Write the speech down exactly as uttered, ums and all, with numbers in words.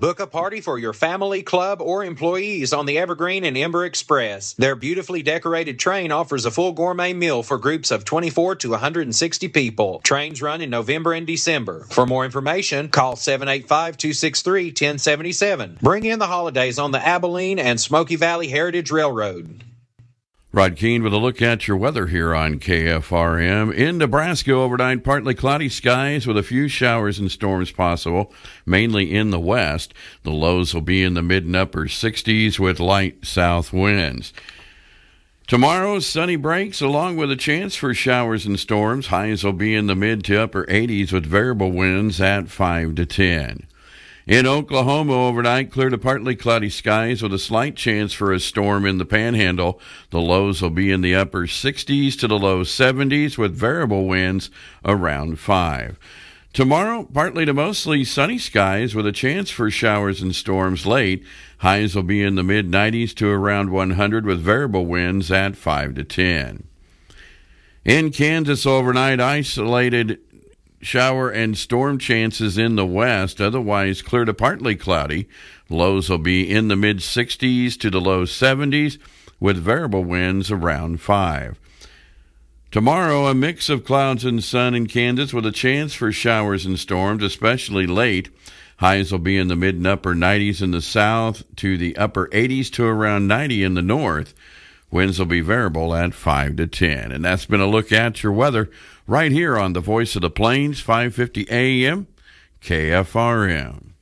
Book a party for your family, club, or employees on the Evergreen and Ember Express. Their beautifully decorated train offers a full gourmet meal for groups of twenty-four to one hundred sixty people. Trains run in November and December. For more information, call seven eight five, two six three, one zero seven seven. Bring in the holidays on the Abilene and Smoky Valley Heritage Railroad. Rod Keene with a look at your weather here on K F R M. In Nebraska, overnight, partly cloudy skies with a few showers and storms possible, mainly in the west. The lows will be in the mid and upper sixties with light south winds. Tomorrow, sunny breaks along with a chance for showers and storms. Highs will be in the mid to upper eighties with variable winds at five to ten. In Oklahoma overnight, clear to partly cloudy skies with a slight chance for a storm in the Panhandle. The lows will be in the upper sixties to the low seventies with variable winds around five. Tomorrow, partly to mostly sunny skies with a chance for showers and storms late. Highs will be in the mid nineties to around one hundred with variable winds at five to ten. In Kansas overnight, isolated shower and storm chances in the west, otherwise clear to partly cloudy. Lows will be in the mid sixties to the low seventies with variable winds around five. Tomorrow, a mix of clouds and sun in Kansas with a chance for showers and storms, especially late. Highs will be in the mid and upper nineties in the south to the upper eighties to around ninety in the north. Winds will be variable at five to ten. And that's been a look at your weather right here on the Voice of the Plains, five fifty A M, K F R M.